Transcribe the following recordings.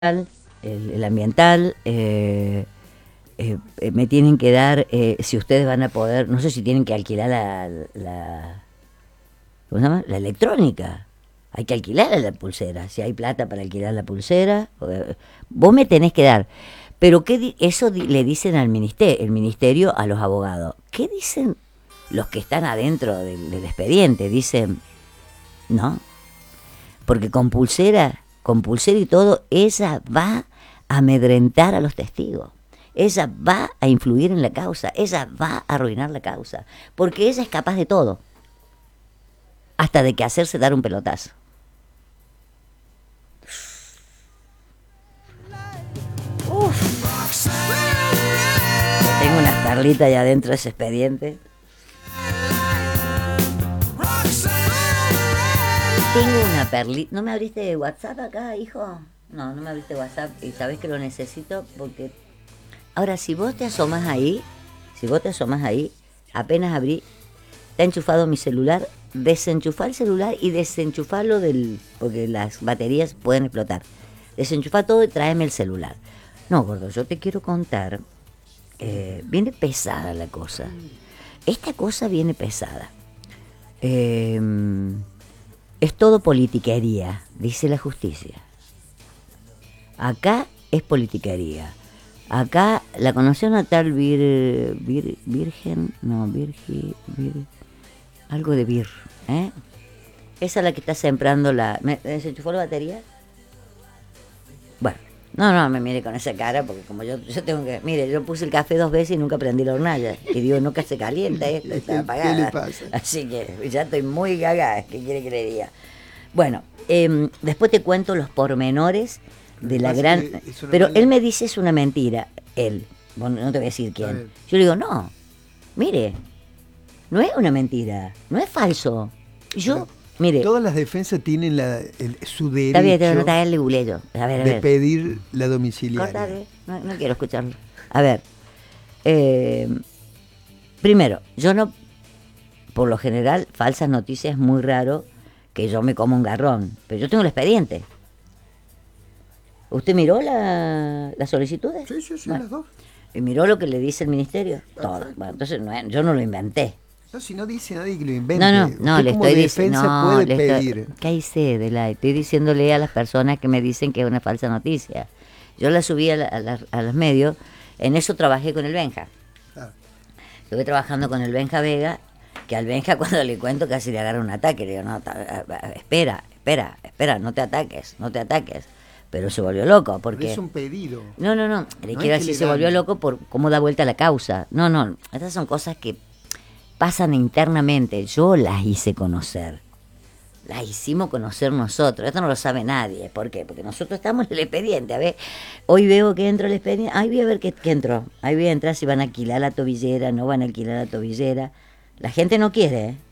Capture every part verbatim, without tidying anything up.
el, el ambiental, eh, eh, eh, me tienen que dar, eh, si ustedes van a poder, no sé si tienen que alquilar la, la ¿cómo se llama? La electrónica. Hay que alquilar la pulsera, si hay plata para alquilar la pulsera, eh, vos me tenés que dar. Pero qué di- eso di- le dicen al ministerio, el ministerio a los abogados. ¿Qué dicen los que están adentro del, del expediente? Dicen, no, porque con pulsera, con pulsera y todo, ella va a amedrentar a los testigos. Ella va a influir en la causa, ella va a arruinar la causa, porque ella es capaz de todo, hasta de que hacerse dar un pelotazo. Uf. Tengo unas perlitas allá adentro de ese expediente. Tengo una perlita. ¿No me abriste WhatsApp acá, hijo? No, no me abriste WhatsApp y sabes que lo necesito porque... Ahora, si vos te asomas ahí, si vos te asomas ahí, apenas abrí, está enchufado mi celular, desenchufar el celular y desenchufarlo del... porque las baterías pueden explotar. Desenchufa todo y tráeme el celular. No, gordo, yo te quiero contar, eh, viene pesada la cosa. Esta cosa viene pesada. Eh, es todo politiquería, dice la justicia. Acá es politiquería. Acá la conoció una tal vir, vir, Virgen, no, Virgi, vir, algo de Vir, ¿eh? Esa es la que está sembrando la... ¿Me desenchufó la batería? Bueno, no, no me mire con esa cara, porque como yo, yo tengo que... Mire, yo puse el café dos veces y nunca prendí la hornalla. Y digo, nunca se calienta esto, está apagada. ¿Qué le pasa? Así que ya estoy muy gaga, ¿qué quiere que le diga? Bueno, eh, después te cuento los pormenores de la gran... Pero él me dice es una mentira, él, bueno, no te voy a decir quién. Yo le digo, no, mire, no es una mentira, no es falso. Yo, mire... Todas las defensas tienen la, el, su derecho Está bien, no te el googleé. A ver, a de ver. pedir la domiciliaria. Cortale, no, no quiero escucharlo. A ver, eh, primero, yo no, por lo general, falsas noticias es muy raro que yo me como un garrón, pero yo tengo el expediente. ¿Usted miró la, las solicitudes? Sí, sí, sí, bueno, las dos. ¿Y miró lo que le dice el ministerio? Todo. Bueno, entonces no, yo no lo inventé. No, si no dice nadie que lo invente. No, no, no, Usted le como estoy defensa diciendo. No, puede le pedir. estoy, ¿qué hice de la? Estoy diciéndole a las personas que me dicen que es una falsa noticia. Yo la subí a, la, a, la, a los medios. En eso trabajé con el Benja. Ah. Estuve trabajando con el Benja Vega, que al Benja cuando le cuento casi le agarra un ataque. Le digo, no, ta, espera, espera, espera, no te ataques, no te ataques. Pero se volvió loco porque... Pero es un pedido. No, no, no, le no quiero decir, se volvió loco por cómo da vuelta la causa. No, no, estas son cosas que pasan internamente. Yo las hice conocer. Las hicimos conocer nosotros. Esto no lo sabe nadie. ¿Por qué? Porque nosotros estamos en el expediente. A ver, hoy veo que entro el expediente. Ahí voy a ver qué, qué entró. Ahí voy a entrar si van a alquilar la tobillera, no van a alquilar la tobillera. La gente no quiere, ¿eh?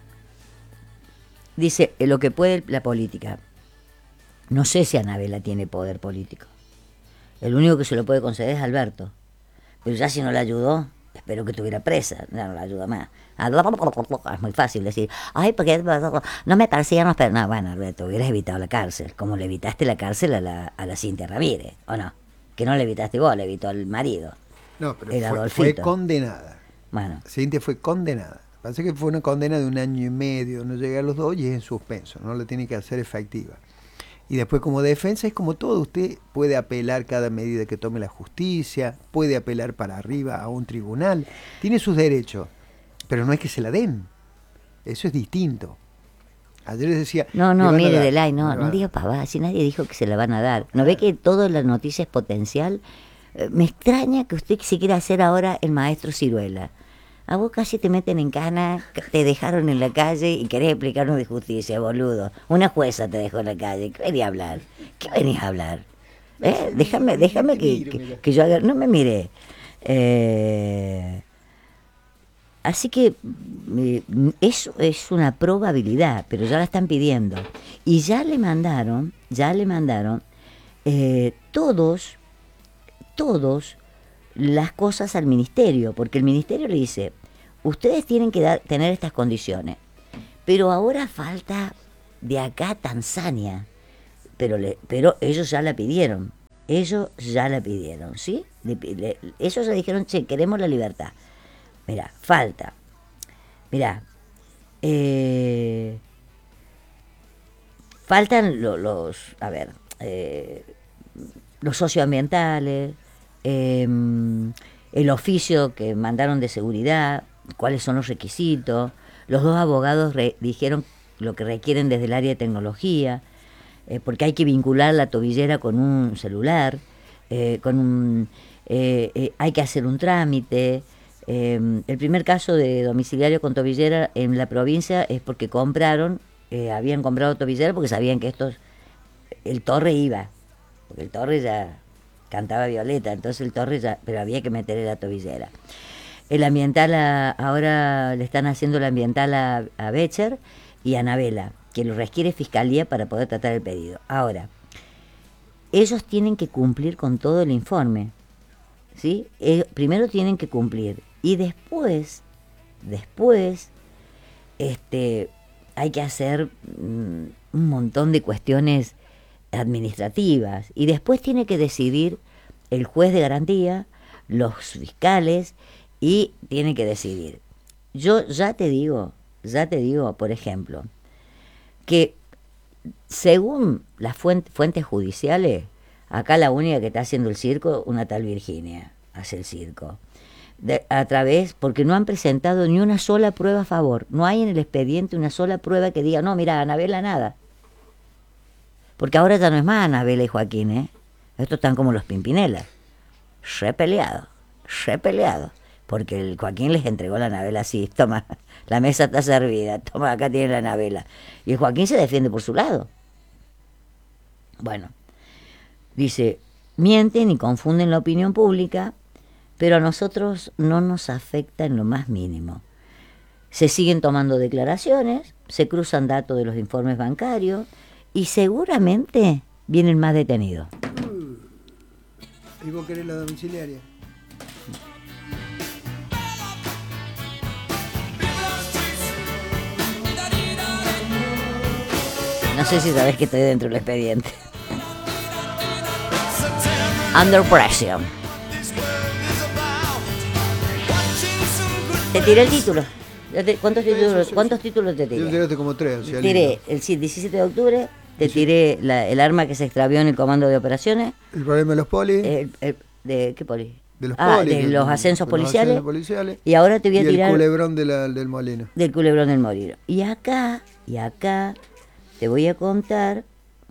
Dice, lo que puede la política. No sé si Anabela tiene poder político. El único que se lo puede conceder es Alberto. Pero ya si no la ayudó, espero que estuviera presa. Ya no la ayuda más. Es muy fácil decir, ay, porque no me parecían los... No, bueno, Alberto, hubieras evitado la cárcel. Como le evitaste la cárcel a la, a la Cintia Ramírez, ¿o no? Que no le evitaste vos, le evitó al marido. No, pero fue, fue condenada. Bueno. Cintia fue condenada. Parece que fue una condena de un año y medio, no llega a los dos y es en suspenso. No la tiene que hacer efectiva. Y después como defensa es como todo, usted puede apelar cada medida que tome la justicia, puede apelar para arriba a un tribunal, tiene sus derechos, pero no es que se la den, eso es distinto. Ayer les decía... No, no, mire, Delay, no, no diga pavada, si nadie dijo que se la van a dar. ¿No ve que toda la noticia es potencial? Eh, me extraña que usted se quiera hacer ahora el maestro Ciruela. A vos casi te meten en cana, te dejaron en la calle y querés explicarnos de justicia, boludo. Una jueza te dejó en la calle. ¿Qué venís a hablar? ¿Qué venís a hablar? ¿Eh? Déjame, déjame que, que, que yo haga... No me mire. Eh, así que eh, eso es una probabilidad, pero ya la están pidiendo. Y ya le mandaron, ya le mandaron eh, todos, todos... las cosas al ministerio, porque el ministerio le dice, ustedes tienen que dar, tener estas condiciones, pero ahora falta de acá Tanzania, pero, le, pero ellos ya la pidieron, ellos ya la pidieron, ¿sí? Le, le, ellos ya dijeron, che, queremos la libertad. Mirá, falta. Mirá, eh, faltan lo, los, a ver, eh, los socioambientales, eh, el oficio que mandaron de seguridad, cuáles son los requisitos. Los dos abogados re, dijeron lo que requieren desde el área de tecnología, eh, porque hay que vincular la tobillera con un celular, eh, con un, eh, eh, hay que hacer un trámite. Eh, el primer caso de domiciliario con tobillera en la provincia es porque compraron, eh, habían comprado tobillera porque sabían que estos, el Torre iba, porque el Torre ya cantaba Violeta, entonces el Torre ya, pero había que meterle la tobillera. El ambiental, a, ahora le están haciendo el ambiental a, a Becher y a Anabela, que lo requiere Fiscalía para poder tratar el pedido. Ahora, ellos tienen que cumplir con todo el informe, ¿sí? Eh, primero tienen que cumplir y después, después, este, hay que hacer mm, un montón de cuestiones administrativas y después tiene que decidir el juez de garantía, los fiscales y tiene que decidir. Yo ya te digo, ya te digo, por ejemplo, que según las fuentes, fuentes judiciales, acá la única que está haciendo el circo, una tal Virginia, hace el circo. De, a través, porque no han presentado ni una sola prueba a favor. No hay en el expediente una sola prueba que diga, no, mira, Anabela nada. Porque ahora ya no es más Anabela y Joaquín, ¿eh? Estos están como los Pimpinela. Re peleados, re peleados. Porque el Joaquín les entregó la Anabela así, toma, la mesa está servida, toma, acá tiene la Anabela. Y el Joaquín se defiende por su lado. Bueno, dice, mienten y confunden la opinión pública, pero a nosotros no nos afecta en lo más mínimo. Se siguen tomando declaraciones, se cruzan datos de los informes bancarios y seguramente vienen más detenidos. ¿Y vos querés la domiciliaria? No sé si sabés que estoy dentro del expediente. Under pressure. Te tiré el título. ¿Cuántos títulos, ¿cuántos títulos te tiré? Yo tiraste como tres. O sea, tiré el diecisiete de octubre, te tiré la, el arma que se extravió en el comando de operaciones. El problema de los polis. El, el, ¿De qué poli? De los ah, polis. de los de, ascensos de policiales. Los ascensos policiales. Y ahora te voy a y tirar. El culebrón de la, del molino. Del culebrón del molino. Y acá, y acá, te voy a contar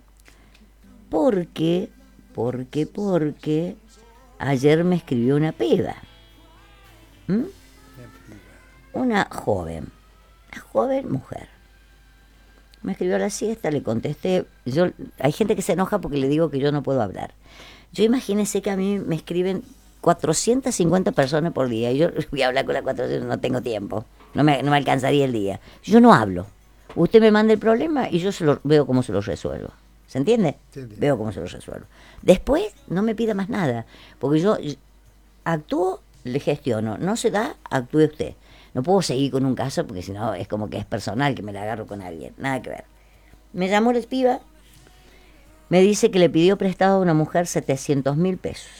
porque, porque, porque ayer me escribió una piba. ¿Mm? Una joven, una joven mujer. Me escribió a la siesta, le contesté. Yo, hay gente que se enoja porque le digo que yo no puedo hablar. Yo imagínense que a mí me escriben cuatrocientas cincuenta personas por día y yo voy a hablar con las cuatrocientas, no tengo tiempo, no me, no me alcanzaría el día. Yo no hablo. Usted me manda el problema y yo se lo, veo cómo se lo resuelvo. ¿Se entiende? Sí, veo cómo se lo resuelvo. Después no me pida más nada, porque yo actúo, le gestiono. No se da, actúe usted. No puedo seguir con un caso porque si no es como que es personal que me la agarro con alguien. Nada que ver. Me llamó la piba, me dice que le pidió prestado a una mujer setecientos mil pesos.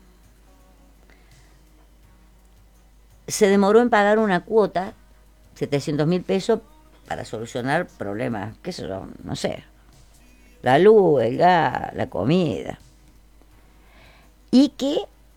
Se demoró en pagar una cuota, setecientos mil pesos, para solucionar problemas, qué sé yo, no sé. La luz, el gas, la comida. Y que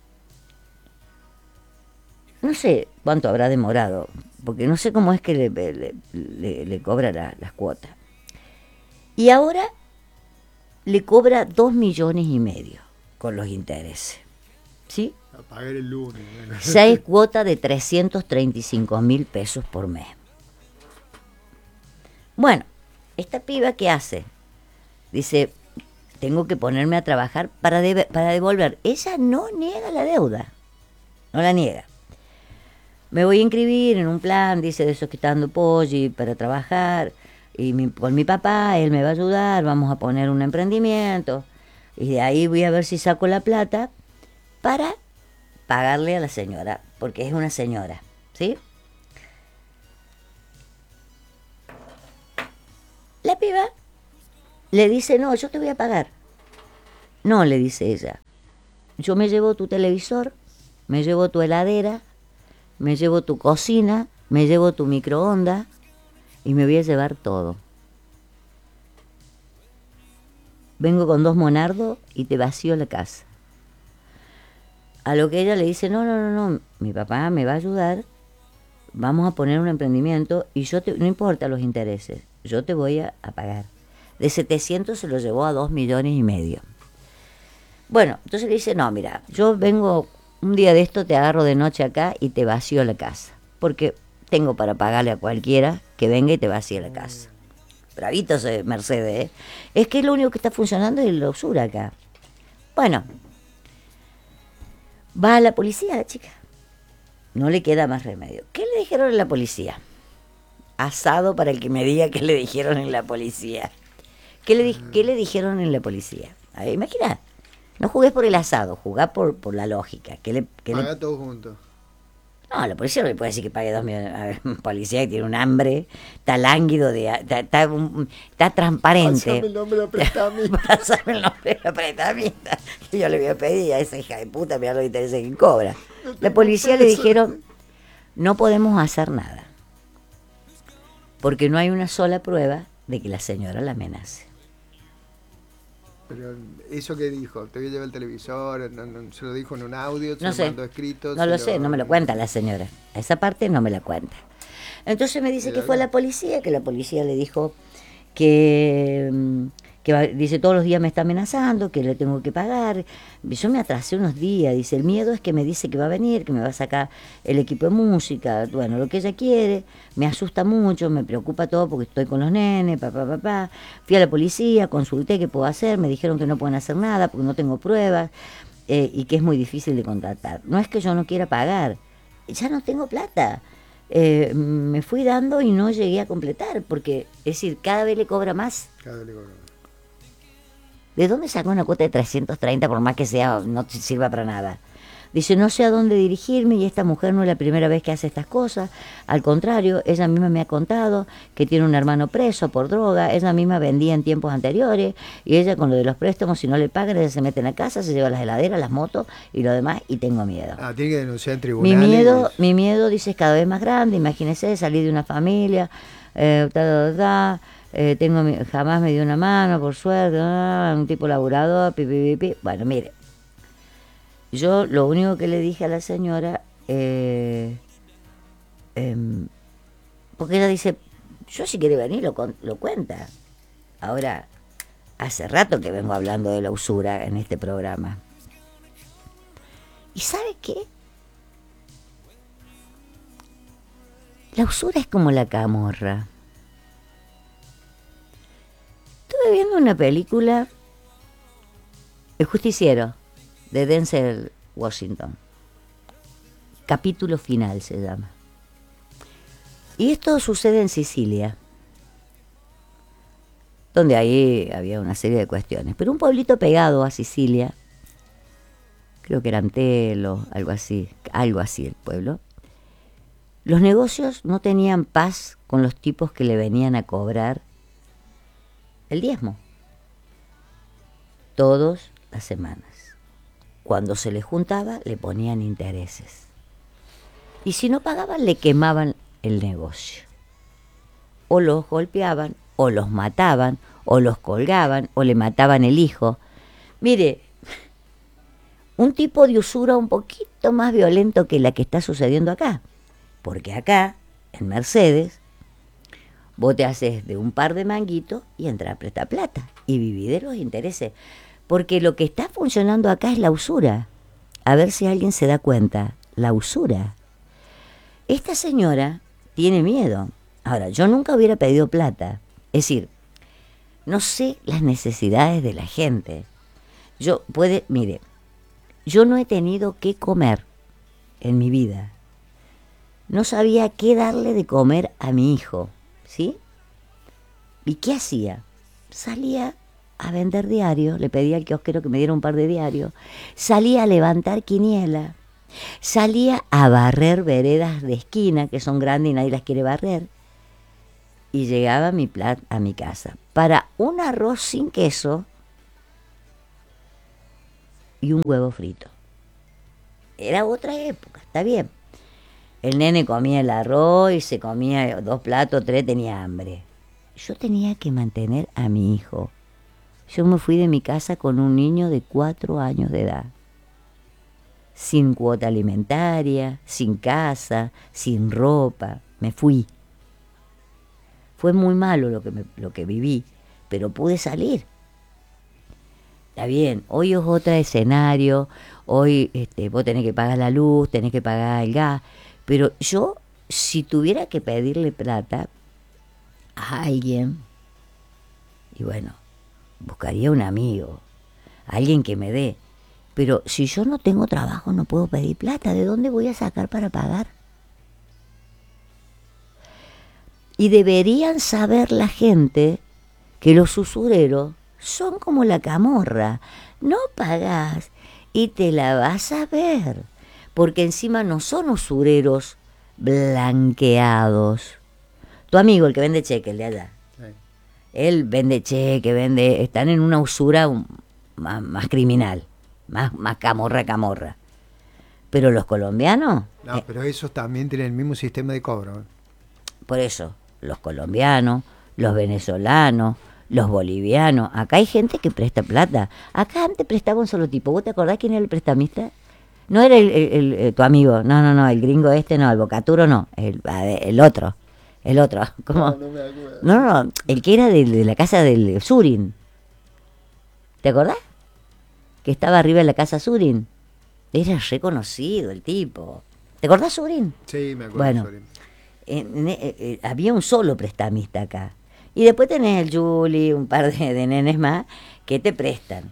no sé cuánto habrá demorado, porque no sé cómo es que le, le, le, le cobra la, las cuotas. Y ahora le cobra dos millones y medio con los intereses. ¿Sí? A pagar el lunes. Bueno. Seis cuotas de trescientos treinta y cinco mil pesos por mes. Bueno, esta piba, ¿qué hace? Dice, tengo que ponerme a trabajar para, debe, para devolver. Ella no niega la deuda. No la niega. Me voy a inscribir en un plan, dice, de esos que está dando Poggi para trabajar, y mi, con mi papá, él me va a ayudar, vamos a poner un emprendimiento, y de ahí voy a ver si saco la plata para pagarle a la señora, porque es una señora, ¿sí? La piba le dice, no, yo te voy a pagar. No, le dice ella, yo me llevo tu televisor, me llevo tu heladera, me llevo tu cocina, me llevo tu microondas y me voy a llevar todo. Vengo con dos monardos y te vacío la casa. A lo que ella le dice, no, no, no, no, mi papá me va a ayudar, vamos a poner un emprendimiento y yo te, no importa los intereses, yo te voy a, a pagar. De setecientos se lo llevó a dos millones y medio. Bueno, entonces le dice, no, mira, yo vengo un día de esto, te agarro de noche acá y te vacío la casa, porque tengo para pagarle a cualquiera que venga y te vacíe la casa. Bravito ese Mercedes, ¿eh? Es que lo único que está funcionando es la usura acá. Bueno, va a la policía la chica. No le queda más remedio. ¿Qué le dijeron en la policía? Asado para el que me diga qué le dijeron en la policía. ¿Qué le, di qué le dijeron en la policía? A ver, imagina. No jugués por el asado, jugá por, por la lógica. ¿Qué le, qué Paga le... todo junto. No, la policía no le puede decir que pague dos millones. A ver, un policía que tiene un hambre, está lánguido, de, está, está, un, está transparente. Pásame el nombre de la prestamista. Pásame el nombre de la prestamista. Que yo le voy a pedir a esa hija de puta, mirá los intereses que cobra. No La policía peso. le dijeron, no podemos hacer nada. Porque no hay una sola prueba de que la señora la amenace. Pero eso que dijo, te voy a llevar el televisor, no, no, se lo dijo en un audio, se No lo sé, mandó escrito. no lo sé, no me lo cuenta la señora. Esa parte no me la cuenta. Entonces me dice que fue la policía, que la policía le dijo que, que va, dice, todos los días me está amenazando, que le tengo que pagar. Yo me atrasé unos días, dice, el miedo es que me dice que va a venir, que me va a sacar el equipo de música, bueno, lo que ella quiere, me asusta mucho, me preocupa todo porque estoy con los nenes, papá, papá. Fui a la policía, consulté qué puedo hacer, me dijeron que no pueden hacer nada porque no tengo pruebas eh, y que es muy difícil de contratar. No es que yo no quiera pagar, ya no tengo plata. Eh, me fui dando y no llegué a completar, porque, es decir, cada vez le cobra más. Cada vez le cobra más. ¿De dónde sacó una cuota de trescientos treinta por más que sea, no te sirva para nada? Dice, no sé a dónde dirigirme y esta mujer no es la primera vez que hace estas cosas. Al contrario, ella misma me ha contado que tiene un hermano preso por droga, ella misma vendía en tiempos anteriores y ella con lo de los préstamos, si no le pagan, ella se mete en la casa, se lleva las heladeras, las motos y lo demás y tengo miedo. Ah, tiene que denunciar en Mi tribunales. miedo, mi miedo, dice, es cada vez más grande, imagínese, salir de una familia, eh, ta, ta, ta, eh, tengo mi, jamás me dio una mano, por suerte, ah, un tipo laburador, pi, pi, pi, pi. Bueno, mire. Yo lo único que le dije a la señora, eh, eh, porque ella dice, yo si quiere venir lo, lo cuenta. Ahora, hace rato que vengo hablando de la usura en este programa. ¿Y sabe qué? La usura es como la camorra. Estuve viendo una película, El Justiciero, de Denzel Washington. Capítulo final se llama. Y esto sucede en Sicilia, donde ahí había una serie de cuestiones. Pero un pueblito pegado a Sicilia, creo que era Antelo, algo así, algo así el pueblo, los negocios no tenían paz con los tipos que le venían a cobrar el diezmo. Todas las semanas. Cuando se les juntaba, le ponían intereses. Y si no pagaban, le quemaban el negocio. O los golpeaban, o los mataban, o los colgaban, o le mataban el hijo. Mire, un tipo de usura un poquito más violento que la que está sucediendo acá. Porque acá, en Mercedes, vos te haces de un par de manguitos y entras a prestar plata. Y vivís de los intereses. Porque lo que está funcionando acá es la usura. A ver si alguien se da cuenta. La usura. Esta señora tiene miedo. Ahora, yo nunca hubiera pedido plata. Es decir, no sé las necesidades de la gente. Yo puede, mire, yo no he tenido que comer en mi vida. No sabía qué darle de comer a mi hijo, ¿sí? ¿Y qué hacía? Salía a vender diarios, le pedía al kiosquero que me diera un par de diarios, salía a levantar quiniela, salía a barrer veredas de esquina, que son grandes y nadie las quiere barrer, y llegaba a mi, plat a mi casa para un arroz sin queso y un huevo frito. Era otra época, está bien. El nene comía el arroz y se comía dos platos, tres, tenía hambre. Yo tenía que mantener a mi hijo. Yo me fui de mi casa con un niño de cuatro años de edad. Sin cuota alimentaria, sin casa, sin ropa. Me fui. Fue muy malo lo que, me, lo que viví, pero pude salir. Está bien, hoy es otro escenario, hoy este, vos tenés que pagar la luz, tenés que pagar el gas, pero yo, si tuviera que pedirle plata a alguien, y bueno, buscaría un amigo, alguien que me dé, pero si yo no tengo trabajo no puedo pedir plata, ¿de dónde voy a sacar para pagar? Y deberían saber la gente que los usureros son como la camorra, no pagás y te la vas a ver, porque encima no son usureros blanqueados. Tu amigo, el que vende cheque, el de allá, sí. Él vende cheque, vende, están en una usura un, más, más criminal, más, más camorra, camorra. Pero los colombianos... No, eh, pero esos también tienen el mismo sistema de cobro. ¿eh? Por eso, los colombianos, los venezolanos, los bolivianos, acá hay gente que presta plata. Acá antes prestaba un solo tipo. ¿Vos te acordás quién era el prestamista? No era el, el, el, el, tu amigo, no, no, no, el gringo este no, el bocaturo no, el, el otro, el otro. ¿Cómo? No, no me acuerdo. No, no, el que era de, de la casa del Surin. ¿Te acordás? Que estaba arriba de la casa Surin. Era reconocido el tipo. ¿Te acordás, Surin? Sí, me acuerdo. Bueno, Surin. Eh, eh, eh, había un solo prestamista acá. Y después tenés el Juli, un par de, de nenes más que te prestan.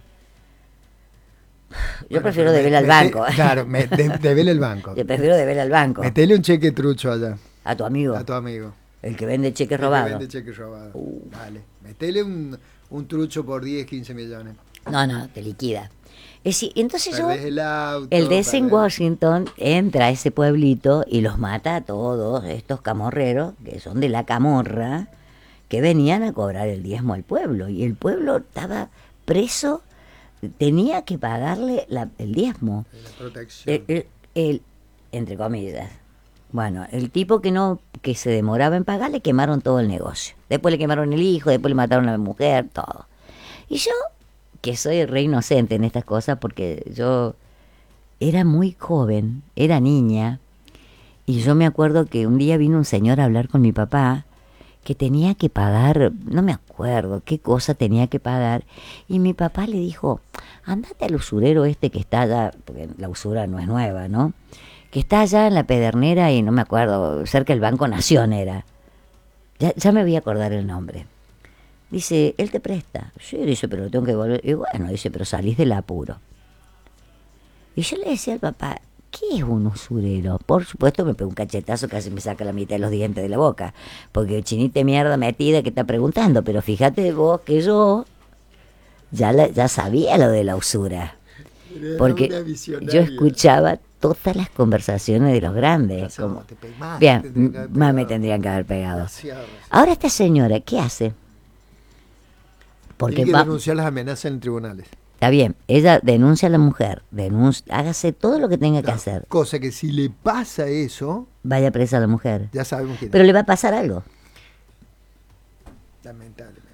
Yo bueno, prefiero deberle al banco. Claro, me, de, debele al banco. Yo prefiero deberle al banco. Metele un cheque trucho allá. A tu amigo. A tu amigo. El que vende cheques robados. El que vende cheques robados. Uh. Vale. Metele un, un trucho por diez, quince millones. No, no, te liquida. Es decir, entonces yo, el, auto, el D S en Washington entra a ese pueblito y los mata a todos estos camorreros, que son de la camorra, que venían a cobrar el diezmo al pueblo. Y el pueblo estaba preso, tenía que pagarle la, el diezmo. La protección. El, el, el, entre comillas. Bueno, el tipo que no que se demoraba en pagar, le quemaron todo el negocio. Después le quemaron el hijo, después le mataron a la mujer, todo. Y yo... que soy re inocente en estas cosas porque yo era muy joven, era niña, y yo me acuerdo que un día vino un señor a hablar con mi papá que tenía que pagar, no me acuerdo qué cosa tenía que pagar, y mi papá le dijo, andate al usurero este que está allá, porque la usura no es nueva, ¿no? Que está allá en la Pedernera y no me acuerdo, cerca del Banco Nación era. Ya, ya me voy a acordar el nombre. Dice, él te presta. Sí, dice, pero lo tengo que volver. Y bueno, dice, pero salís del apuro. Y yo le decía al papá, ¿qué es un usurero? Por supuesto me pegó un cachetazo que casi me saca la mitad de los dientes de la boca. Porque chinita mierda metida que está preguntando. Pero fíjate vos que yo ya, la, ya sabía lo de la usura. Porque yo escuchaba todas las conversaciones de los grandes. Como, te más, bien, te más me tendrían que haber pegado. Ahora esta señora, ¿qué hace? Porque tiene que va, denunciar las amenazas en tribunales. Está bien, ella denuncia a la mujer, denuncia, hágase todo lo que tenga no, que hacer. Cosa que si le pasa eso... vaya presa a la mujer. Ya sabemos quién. Pero le va a pasar algo. Lamentablemente.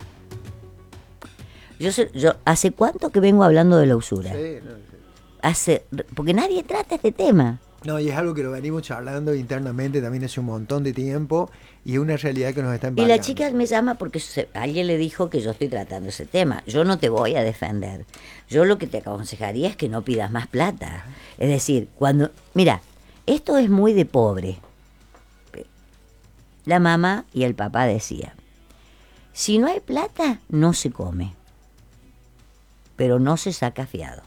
Yo, sé, yo ¿hace cuánto que vengo hablando de la usura? Sí, no, sí. Hace, porque nadie trata este tema. No, y es algo que lo venimos charlando internamente también hace un montón de tiempo y es una realidad que nos está embargando. Y la chica me llama porque se, alguien le dijo que yo estoy tratando ese tema. Yo no te voy a defender. Yo lo que te aconsejaría es que no pidas más plata. Es decir, cuando... Mira, esto es muy de pobre. La mamá y el papá decían, si no hay plata, no se come. Pero no se saca fiado.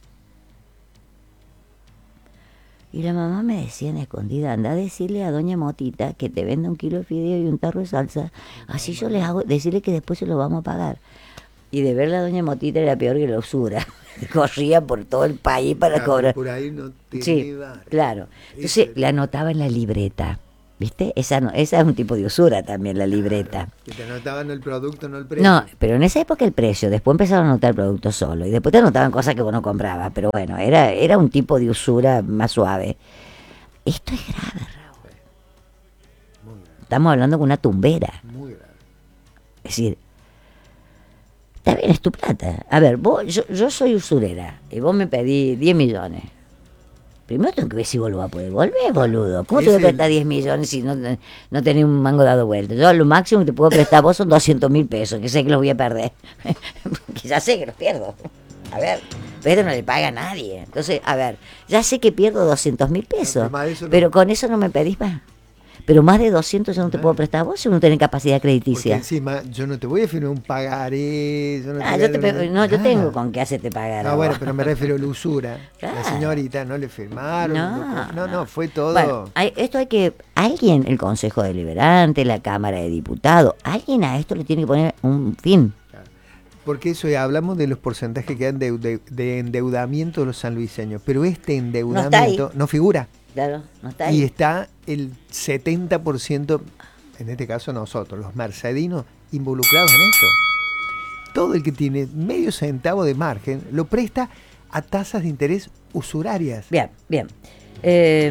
Y la mamá me decía en escondida, anda a decirle a doña Motita que te venda un kilo de fideo y un tarro de salsa, así yo les hago, decirle que después se lo vamos a pagar. Y de verla a doña Motita era peor que la usura. Corría por todo el país para claro, cobrar. Por ahí no te sí, claro. Entonces la anotaba en la libreta. ¿Viste? Esa, no, esa es un tipo de usura también, la libreta. Que te anotaban el producto, no el precio. No, pero en esa época el precio, después empezaron a anotar el producto solo, y después te anotaban cosas que vos no comprabas, pero bueno, era, era un tipo de usura más suave. Esto es grave, Raúl. Muy grave. Estamos hablando con una tumbera. Muy grave. Es decir, está bien, es tu plata. A ver, vos, yo, yo soy usurera, y vos me pedís diez millones. Primero tengo que ver si vos lo vas a poder volver, boludo. ¿Cómo te voy a prestar diez millones si no, no tenés un mango dado vuelta? Yo lo máximo que te puedo prestar vos son doscientos mil pesos, que sé que los voy a perder. Que ya sé que los pierdo. A ver, pero no le paga a nadie. Entonces, a ver, ya sé que pierdo doscientos mil pesos, No, no. pero con eso no me pedís más. Pero más de doscientos yo no te puedo prestar a vos si no tenés capacidad crediticia. Porque encima yo no te voy a firmar un pagaré. Yo no, ah, te yo, te voy a... pe- no, yo Ah. tengo con qué hacerte pagar. No, bueno, pero me refiero a la usura. Claro. La señorita no le firmaron. No, no, no, fue todo. Bueno, hay- esto hay que, alguien, el Consejo Deliberante, la Cámara de Diputados, alguien a esto le tiene que poner un fin. Porque eso, ya hablamos de los porcentajes que dan de, de- de endeudamiento de los sanluiseños, pero este endeudamiento no, No figura. Claro, no está ahí. Y está el setenta por ciento, en este caso nosotros, los mercedinos, involucrados en esto. Todo el que tiene medio centavo de margen lo presta a tasas de interés usurarias. Bien, bien. Eh,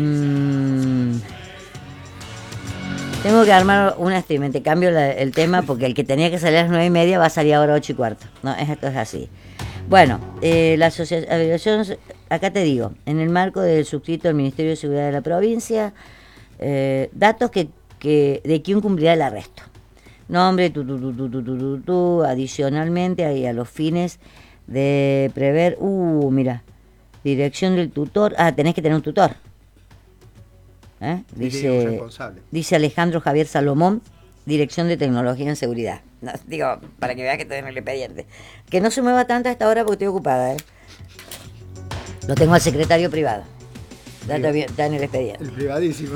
tengo que armar una stream, te cambio la- el tema porque el que tenía que salir a las nueve y media va a salir ahora a ocho y cuarto. No, esto es así. Bueno, eh, la asociación, acá te digo, en el marco del suscrito del Ministerio de Seguridad de la provincia, eh, datos que, que de quién cumplirá el arresto. Nombre, tu, tu, tu, tu, tu, tu, tu, tu, adicionalmente ahí a los fines de prever, uh, mira, dirección del tutor, ah, tenés que tener un tutor. ¿Eh? Dice, responsable. dice Alejandro Javier Salomón, Dirección de Tecnología en Seguridad. No, digo, para que veas que estoy en el expediente. Que no se mueva tanto a esta hora porque estoy ocupada, ¿eh? Lo tengo al secretario privado. Está, está bien, está en el expediente. El privadísimo.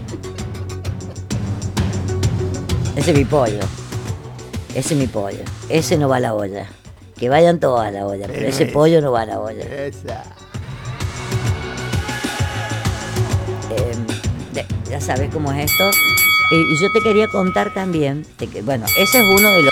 Ese es mi pollo. Ese es mi pollo. Ese no va a la olla. Que vayan todos a la olla, pero ese pollo no va a la olla. Esa. Eh, de- ya sabes cómo es esto. Eh, y yo te quería contar también, de que, bueno, ese es uno de